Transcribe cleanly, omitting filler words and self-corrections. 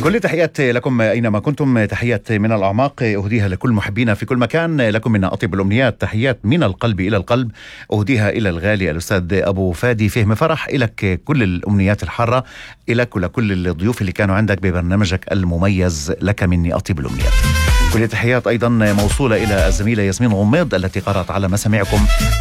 كل تحيات لكم أينما كنتم، تحيات من الأعماق أهديها لكل محبينا في كل مكان. لكم منا أطيب الأمنيات، تحيات من القلب إلى القلب أهديها إلى الغالي الأستاذ أبو فادي فهم فرح. إلك كل الأمنيات الحارة، إلك ولكل الضيوف اللي كانوا عندك ببرنامجك المميز، لك مني أطيب الأمنيات. كل تحيات أيضا موصولة إلى الزميلة ياسمين غميض التي قرأت على مسامعكم